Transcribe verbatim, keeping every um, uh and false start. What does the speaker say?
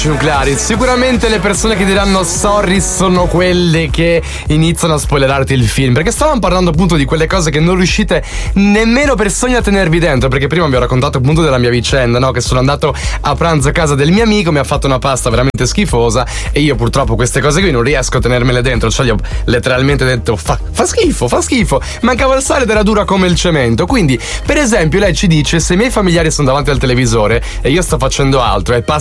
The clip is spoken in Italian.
nucleari. Sicuramente le persone che diranno sorry sono quelle che iniziano a spoilerarti il film, perché stavamo parlando appunto di quelle cose che non riuscite nemmeno per sogno a tenervi dentro, perché prima vi ho raccontato appunto della mia vicenda, no? Che sono andato a pranzo a casa del mio amico, mi ha fatto una pasta veramente schifosa e io purtroppo queste cose qui non riesco a tenermele dentro, cioè gli ho letteralmente detto fa, fa schifo, fa schifo, mancava il sale ed era dura come il cemento. Quindi per esempio lei ci dice: se i miei familiari sono davanti al televisore e io sto facendo altro e passa